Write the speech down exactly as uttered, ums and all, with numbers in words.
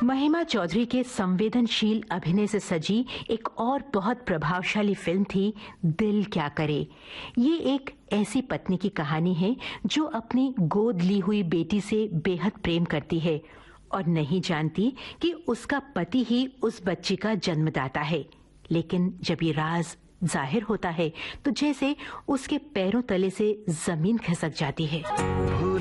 महिमा चौधरी के संवेदनशील अभिनय से सजी एक और बहुत प्रभावशाली फिल्म थी दिल क्या करे। ये एक ऐसी पत्नी की कहानी है जो अपनी गोद ली हुई बेटी से बेहद प्रेम करती है और नहीं जानती कि उसका पति ही उस बच्ची का जन्मदाता है। लेकिन जब ये राज जाहिर होता है तो जैसे उसके पैरों तले से जमीन खिसक जाती है।